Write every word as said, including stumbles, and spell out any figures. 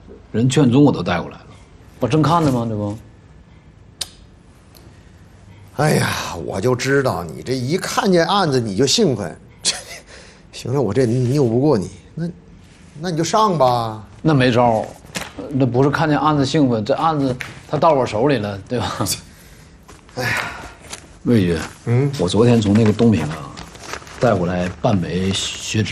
人卷宗我都带过来了，我正看呢吗？这不。 哎呀，我就知道你这一看见案子你就兴奋。行了，我这拗不过你，那那你就上吧。 那没招，那不是看见案子兴奋，这案子他到我手里了，对吧？ 哎呀， 魏局，嗯，我昨天从那个东平啊带过来半枚血脂，